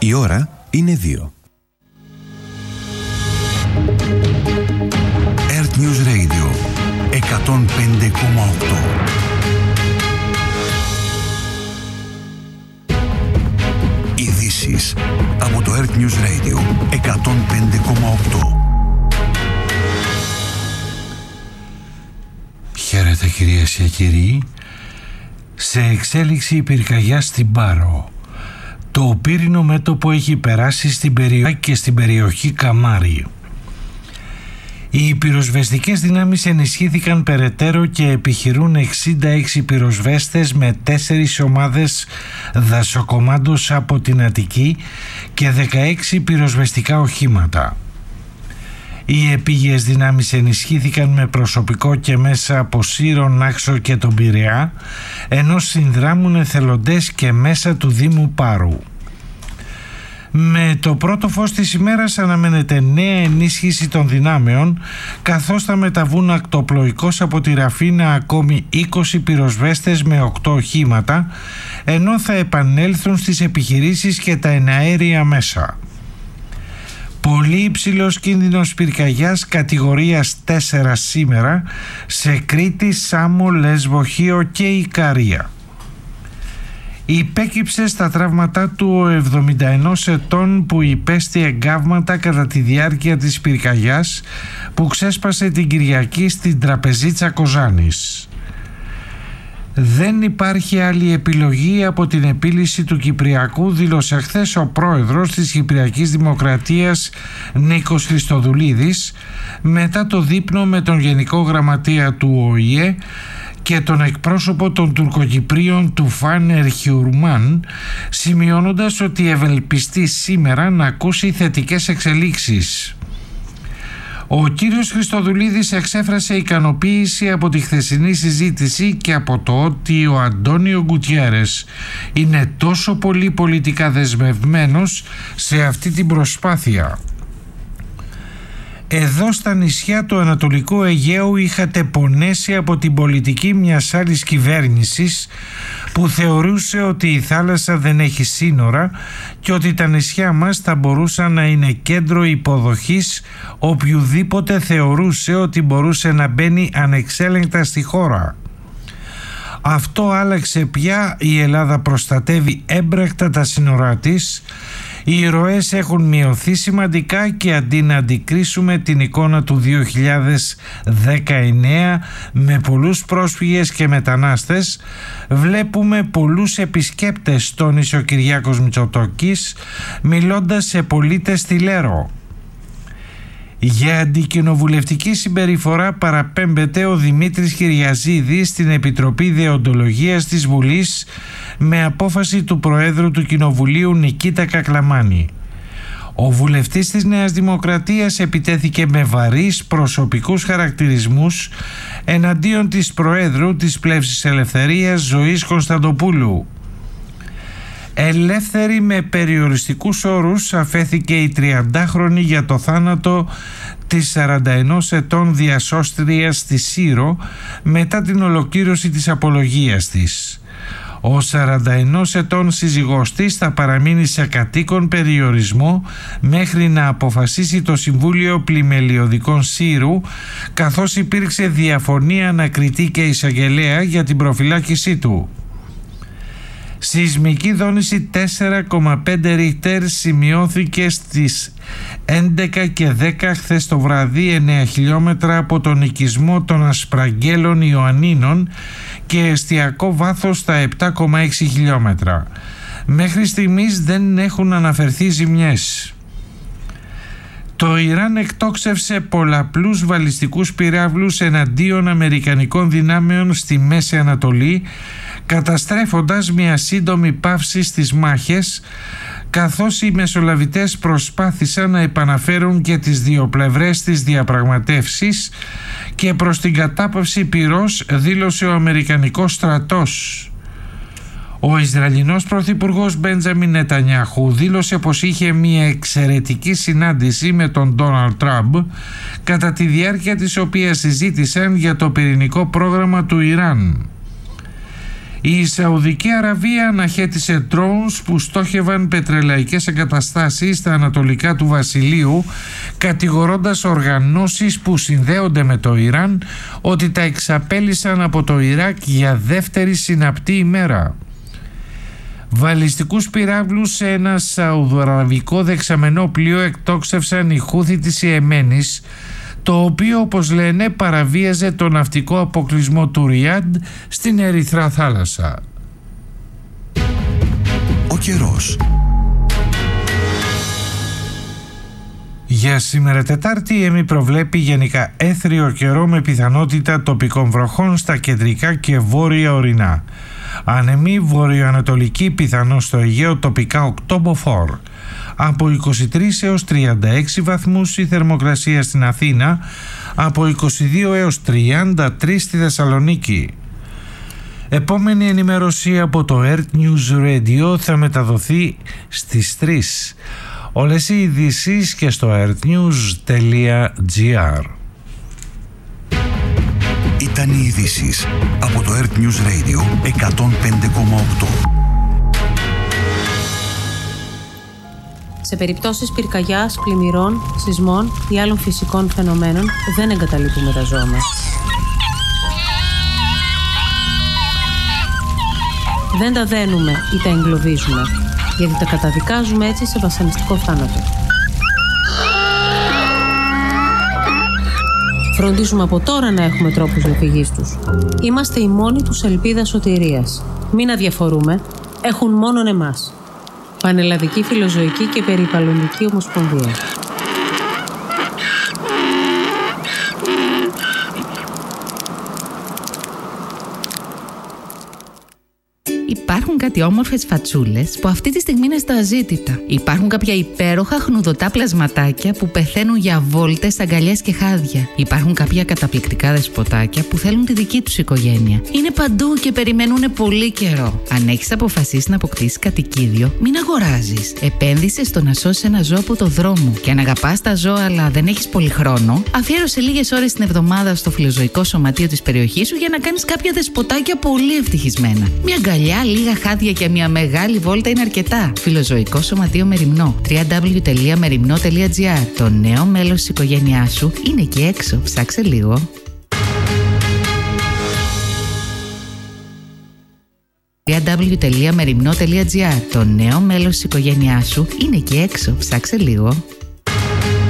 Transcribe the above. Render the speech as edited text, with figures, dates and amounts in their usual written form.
Η ώρα είναι 2. Earth News Radio 105,8. Ειδήσεις από το Earth News Radio 105,8. Χαίρετε κυρίες και κύριοι. Σε εξέλιξη η πυρκαγιά στην Πάρο. Το πύρινο μέτωπο έχει περάσει στην περιοχή και στην περιοχή Καμάρι. Οι πυροσβεστικές δυνάμεις ενισχύθηκαν περαιτέρω και επιχειρούν 66 πυροσβέστες με 4 ομάδες δασοκομάντος από την Αττική και 16 πυροσβεστικά οχήματα. Οι επίγειες δυνάμεις ενισχύθηκαν με προσωπικό και μέσα από Σύρο, Νάξο και τον Πειραιά, ενώ συνδράμουν εθελοντές και μέσα του Δήμου Πάρου. Με το πρώτο φως της ημέρας αναμένεται νέα ενίσχυση των δυνάμεων, καθώς θα μεταβούν ακτοπλοϊκώς από τη Ραφίνα ακόμη 20 πυροσβέστες με 8 οχήματα, ενώ θα επανέλθουν στις επιχειρήσεις και τα εναέρια μέσα. Πολύ υψηλός κίνδυνος πυρκαγιάς κατηγορίας 4 σήμερα σε Κρήτη, Σάμο, Λέσβο, Χίο και Ικαρία. Υπέκυψε στα τραύματά του ο 71 ετών που υπέστη εγκάβματα κατά τη διάρκεια της πυρκαγιάς που ξέσπασε την Κυριακή στην Τραπεζίτσα Κοζάνης. Δεν υπάρχει άλλη επιλογή από την επίλυση του Κυπριακού, δήλωσε χθες ο πρόεδρος της Κυπριακής Δημοκρατίας Νίκος Χριστοδουλίδης μετά το δείπνο με τον Γενικό Γραμματέα του ΟΗΕ και τον εκπρόσωπο των Τουρκοκυπρίων του Φάνερ Χιουρμάν, σημειώνοντας ότι ευελπιστεί σήμερα να ακούσει θετικές εξελίξεις. Ο κύριος Χριστοδουλίδης εξέφρασε ικανοποίηση από τη χθεσινή συζήτηση και από το ότι ο Αντώνιο Γκουτιέρες είναι τόσο πολύ πολιτικά δεσμευμένος σε αυτή την προσπάθεια. Εδώ στα νησιά του Ανατολικού Αιγαίου είχατε πονέσει από την πολιτική μιας άλλης κυβέρνησης που θεωρούσε ότι η θάλασσα δεν έχει σύνορα και ότι τα νησιά μας θα μπορούσαν να είναι κέντρο υποδοχής οποιουδήποτε θεωρούσε ότι μπορούσε να μπαίνει ανεξέλεγκτα στη χώρα. Αυτό άλλαξε πια, η Ελλάδα προστατεύει έμπρακτα τα σύνορά της. Οι ροές έχουν μειωθεί σημαντικά και αντί να αντικρίσουμε την εικόνα του 2019 με πολλούς πρόσφυγες και μετανάστες, βλέπουμε πολλούς επισκέπτες, τόνισε ο Κυριάκος Μητσοτάκης μιλώντας σε πολίτες στη Λέρο. Για αντικοινοβουλευτική συμπεριφορά παραπέμπεται ο Δημήτρης Κυριαζίδης στην Επιτροπή Δεοντολογίας της Βουλής με απόφαση του Προέδρου του Κοινοβουλίου Νικήτα Κακλαμάνη. Ο βουλευτής της Νέας Δημοκρατίας επιτέθηκε με βαρύς προσωπικούς χαρακτηρισμούς εναντίον της Προέδρου της Πλεύσης Ελευθερίας Ζωής Κωνσταντοπούλου. Ελεύθερη με περιοριστικούς όρους αφέθηκε η 30χρονη για το θάνατο της 41 ετών διασώστριας στη Σύρο μετά την ολοκλήρωση της απολογίας της. Ο 41 ετών σύζυγός της θα παραμείνει σε κατοίκον περιορισμό μέχρι να αποφασίσει το Συμβούλιο Πλημελιωδικών Σύρου, καθώς υπήρξε διαφωνία ανακριτή και εισαγγελέα για την προφυλάκησή του. Σεισμική δόνηση 4,5 Ριχτέρ σημειώθηκε στις 11 και 10 χθες το βράδυ 9 χιλιόμετρα από τον οικισμό των Ασπραγγέλων Ιωαννίνων και εστιακό βάθος στα 7,6 χιλιόμετρα. Μέχρι στιγμής δεν έχουν αναφερθεί ζημιές. Το Ιράν εκτόξευσε πολλαπλούς βαλιστικούς πυράβλους εναντίον αμερικανικών δυνάμεων στη Μέση Ανατολή, καταστρέφοντας μια σύντομη παύση στις μάχες, καθώς οι μεσολαβητές προσπάθησαν να επαναφέρουν και τις δύο πλευρές της διαπραγματεύσεις και προς την κατάπαυση πυρός, δήλωσε ο Αμερικανικός στρατός. Ο Ισραηλινός Πρωθυπουργός Μπέντζαμιν Νετανιάχου δήλωσε πως είχε μια εξαιρετική συνάντηση με τον Ντόναλντ Τραμπ, κατά τη διάρκεια της οποίας συζήτησαν για το πυρηνικό πρόγραμμα του Ιράν. Η Σαουδική Αραβία αναχέτησε drones που στόχευαν πετρελαϊκές εγκαταστάσεις στα ανατολικά του Βασιλείου, κατηγορώντας οργανώσεις που συνδέονται με το Ιράν ότι τα εξαπέλυσαν από το Ιράκ για δεύτερη συναπτή ημέρα. Βαλιστικούς πυράβλους σε ένα σαουδοαραβικό δεξαμενό πλοίο εκτόξευσαν οι Χούθι της Ιεμένης, το οποίο, όπως λένε, παραβίαζε το ναυτικό αποκλεισμό του Ριάντ στην Ερυθρά θάλασσα. Ο καιρός. Για σήμερα Τετάρτη η ΕΜΗ προβλέπει γενικά έθριο καιρό με πιθανότητα τοπικών βροχών στα κεντρικά και βόρεια ορεινά. Ανεμή βορειοανατολική, πιθανό στο Αιγαίο, τοπικά 8 μποφόρ. Από 23 έως 36 βαθμούς η θερμοκρασία στην Αθήνα, από 22 έως 33 στη Θεσσαλονίκη. Επόμενη ενημέρωση από το Earth News Radio θα μεταδοθεί στις 3. Όλες οι ειδήσεις και στο earthnews.gr. Ήταν οι ειδήσεις από το Earth News Radio 105,8. Σε περιπτώσεις πυρκαγιάς, πλημμυρών, σεισμών ή άλλων φυσικών φαινομένων δεν εγκαταλείπουμε τα ζώα μας. Δεν τα δένουμε ή τα εγκλωβίζουμε, γιατί τα καταδικάζουμε έτσι σε βασανιστικό θάνατο. Φροντίζουμε από τώρα να έχουμε τρόπους διαφυγής τους. Είμαστε η μόνη τους ελπίδα σωτηρίας. Μην αδιαφορούμε, έχουν μόνον εμάς. Πανελλαδική Φιλοζωική και Περιβαλλοντική Ομοσπονδία. Υπάρχουν κάτι όμορφες φατσούλες που αυτή τη στιγμή είναι στα αζήτητα. Υπάρχουν κάποια υπέροχα χνουδωτά πλασματάκια που πεθαίνουν για βόλτες, αγκαλιές και χάδια. Υπάρχουν κάποια καταπληκτικά δεσποτάκια που θέλουν τη δική τους οικογένεια. Είναι παντού και περιμένουν πολύ καιρό. Αν έχεις αποφασίσει να αποκτήσεις κατοικίδιο, μην αγοράζεις. Επένδυσε στο να σώσεις ένα ζώο από το δρόμο. Και αν αγαπάς τα ζώα αλλά δεν έχεις πολύ χρόνο, αφιέρωσε λίγες ώρες την εβδομάδα στο φιλοζωικό σωματείο της περιοχής σου για να κάνεις κάποια δεσποτάκια πολύ ευτυχισμένα. Μια αγκαλιά, λίγα χάδια και μια μεγάλη βόλτα είναι αρκετά. Φιλοζωικό Σωματείο Μεριμνό. www.merimno.gr. Το νέο μέλος της οικογένειάς σου είναι εκεί έξω. Ψάξε λίγο. www.merimno.gr. Το νέο μέλος της οικογένειάς σου είναι εκεί έξω. Ψάξε λίγο.